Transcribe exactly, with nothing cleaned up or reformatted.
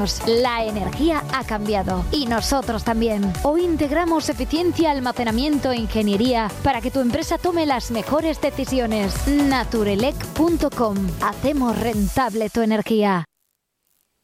La energía ha cambiado y nosotros también. Hoy integramos eficiencia, almacenamiento e ingeniería para que tu empresa tome las mejores decisiones. naturelec punto com. Hacemos rentable tu energía.